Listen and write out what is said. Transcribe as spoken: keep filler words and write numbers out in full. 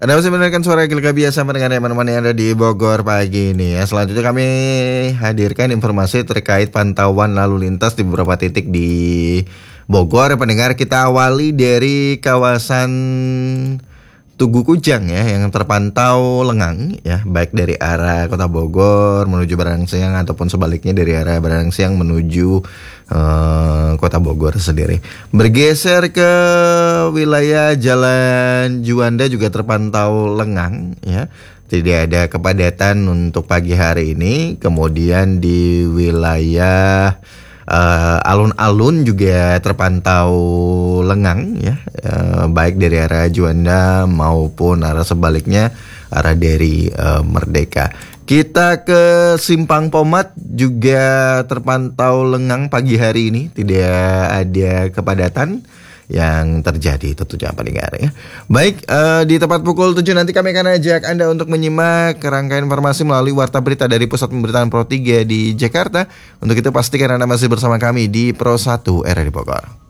Anda masih mendengarkan suara Gilga biasa mendengar teman-teman yang ada di Bogor pagi ini ya. Selanjutnya kami hadirkan informasi terkait pantauan lalu lintas di beberapa titik di Bogor. Pendengar, kita awali dari kawasan Tugu Kujang ya, yang terpantau lengang ya, baik dari arah Kota Bogor menuju Baranang ataupun sebaliknya dari arah Baranang menuju uh, Kota Bogor sendiri. Bergeser ke wilayah Jalan Juanda juga terpantau lengang ya. Tidak ada kepadatan untuk pagi hari ini. Kemudian di wilayah Uh, alun-alun juga terpantau lengang ya, uh, baik dari arah Juanda maupun arah sebaliknya, arah dari uh, Merdeka. Kita ke Simpang Pomat juga terpantau lengang pagi hari ini, tidak ada kepadatan yang terjadi tentunya pendengar ya. Baik, uh, di tepat pukul tujuh nanti kami akan ajak Anda untuk menyimak rangkaian informasi melalui Warta Berita dari Pusat Pemberitaan Pro tiga di Jakarta. Untuk itu pastikan Anda masih bersama kami di Pro satu R R I Bogor.